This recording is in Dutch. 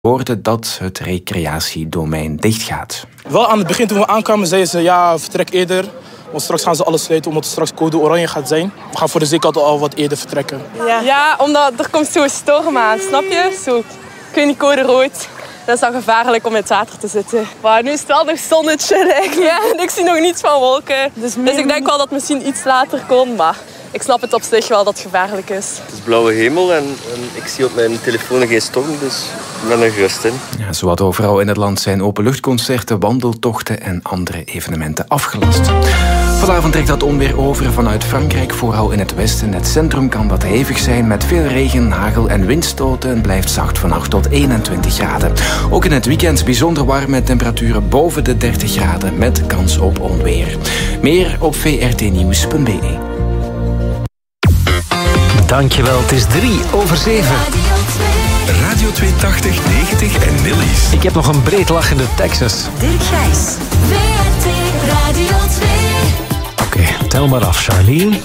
hoorde dat het recreatiedomein dichtgaat. Wel aan het begin toen we aankwamen zeiden ze ja, vertrek eerder. Want straks gaan ze alles sluiten omdat het straks code oranje gaat zijn. We gaan voor de zekerheid al wat eerder vertrekken. Ja, omdat er komt zo'n storm aan, snap je? Zo, ik weet niet, code rood. Dat is dan gevaarlijk om in het water te zitten. Maar nu is het wel nog zonnetje. Ja, en ik zie nog niets van wolken. Dus ik denk wel dat het misschien iets later kon. Maar ik snap het op zich wel dat het gevaarlijk is. Het is blauwe hemel en ik zie op mijn telefoon geen storm, dus ik ben er gerust in. Ja, zowat overal in het land zijn openluchtconcerten, wandeltochten en andere evenementen afgelast. Vanavond trekt dat onweer over vanuit Frankrijk, vooral in het westen. Het centrum kan wat hevig zijn met veel regen, hagel en windstoten. Het blijft zacht van 8 tot 21 graden. Ook in het weekend bijzonder warm met temperaturen boven de 30 graden met kans op onweer. Meer op vrtnieuws.be. Dankjewel, het is 7:03. Radio 280, 90 en Nillies. Ik heb nog een breed lachende Texas. Dirk Gijs. VRT Radio 2. Oké, tel maar af, Charlene.